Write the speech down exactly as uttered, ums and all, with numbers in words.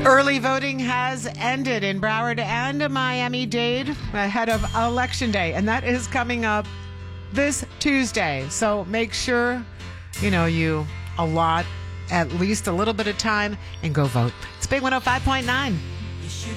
Early voting has ended in Broward and Miami-Dade ahead of Election Day, and that is coming up this Tuesday. So make sure, you know, you allot at least a little bit of time and go vote. It's Big one oh five point nine.